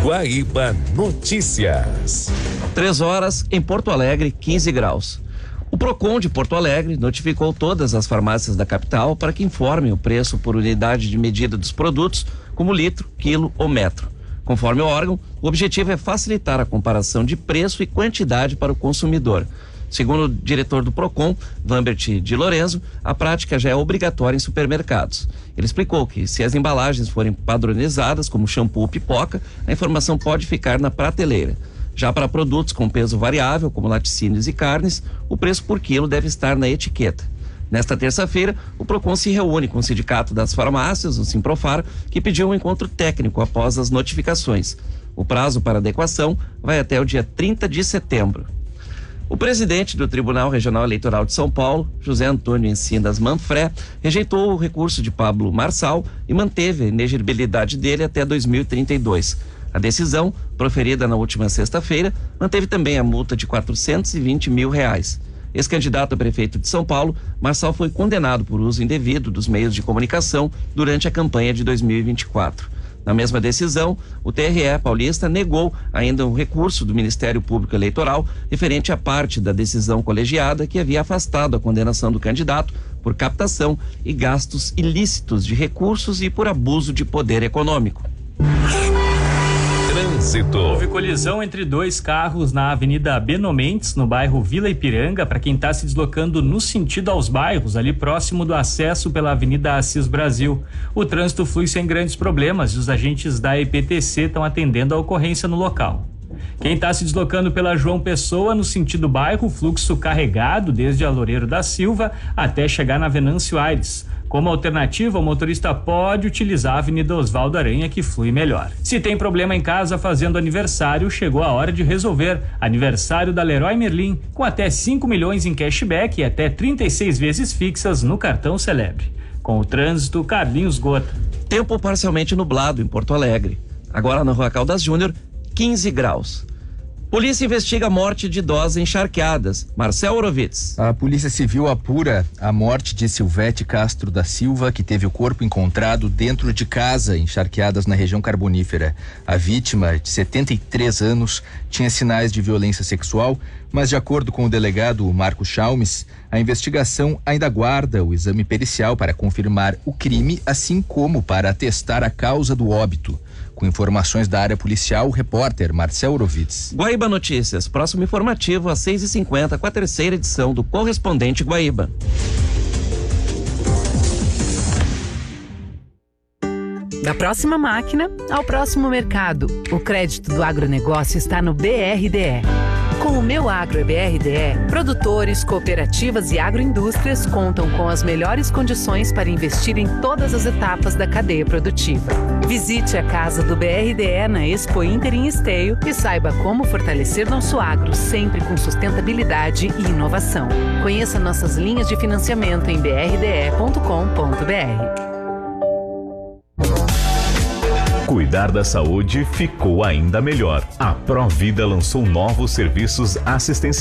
Guaíba Notícias. 3 horas em Porto Alegre, 15 graus. O Procon de Porto Alegre notificou todas as farmácias da capital para que informem o preço por unidade de medida dos produtos, como litro, quilo ou metro. Conforme o órgão, o objetivo é facilitar a comparação de preço e quantidade para o consumidor. Segundo o diretor do Procon, Vambert de Lorenzo, a prática já é obrigatória em supermercados. Ele explicou que, se as embalagens forem padronizadas, como shampoo ou pipoca, a informação pode ficar na prateleira. Já para produtos com peso variável, como laticínios e carnes, o preço por quilo deve estar na etiqueta. Nesta terça-feira, o Procon se reúne com o Sindicato das Farmácias, o Simprofar, que pediu um encontro técnico após as notificações. O prazo para adequação vai até o dia 30 de setembro. O presidente do Tribunal Regional Eleitoral de São Paulo, José Antônio Encinas Manfré, rejeitou o recurso de Pablo Marçal e manteve a inelegibilidade dele até 2032. A decisão, proferida na última sexta-feira, manteve também a multa de R$420 mil. Ex-candidato a prefeito de São Paulo, Marçal foi condenado por uso indevido dos meios de comunicação durante a campanha de 2024. Na mesma decisão, o TRE paulista negou ainda o recurso do Ministério Público Eleitoral referente à parte da decisão colegiada que havia afastado a condenação do candidato por captação e gastos ilícitos de recursos e por abuso de poder econômico. Trânsito. Houve colisão entre dois carros na Avenida Beno Mendes, no bairro Vila Ipiranga, para quem está se deslocando no sentido aos bairros, ali próximo do acesso pela Avenida Assis Brasil. O trânsito flui sem grandes problemas e os agentes da EPTC estão atendendo a ocorrência no local. Quem está se deslocando pela João Pessoa, no sentido bairro, fluxo carregado desde a Loureiro da Silva até chegar na Venâncio Aires. Como alternativa, o motorista pode utilizar a Avenida Osvaldo Aranha, que flui melhor. Se tem problema em casa fazendo aniversário, chegou a hora de resolver. Aniversário da Leroy Merlin, com até 5 milhões em cashback e até 36 vezes fixas no cartão Celebre. Com o trânsito, Carlinhos Gota. Tempo parcialmente nublado em Porto Alegre. Agora na Rua Caldas Júnior, 15 graus. Polícia investiga a morte de idosa em Charqueadas. Marcel Orovitz. A Polícia Civil apura a morte de Silvete Castro da Silva, que teve o corpo encontrado dentro de casa em Charqueadas, na região carbonífera. A vítima, de 73 anos, tinha sinais de violência sexual, mas de acordo com o delegado Marcos Chalmes, a investigação ainda aguarda o exame pericial para confirmar o crime, assim como para atestar a causa do óbito. Com informações da área policial, o repórter Marcel Orovitz. Guaíba Notícias, próximo informativo às 6h50 com a terceira edição do Correspondente Guaíba. Da próxima máquina ao próximo mercado, o crédito do agronegócio está no BRDE. Com o Meu Agro é BRDE, produtores, cooperativas e agroindústrias contam com as melhores condições para investir em todas as etapas da cadeia produtiva. Visite a casa do BRDE na Expo Inter em Esteio e saiba como fortalecer nosso agro sempre com sustentabilidade e inovação. Conheça nossas linhas de financiamento em brde.com.br. Cuidar da saúde ficou ainda melhor. A Provida lançou novos serviços assistenciais